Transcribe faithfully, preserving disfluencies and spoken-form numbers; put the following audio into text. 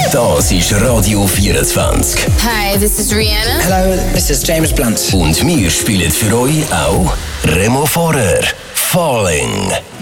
Das ist Radio vierundzwanzig. Hi, this is Rihanna. Hello, this is James Blunt. Und wir spielen für euch auch Remo Forer, Falling.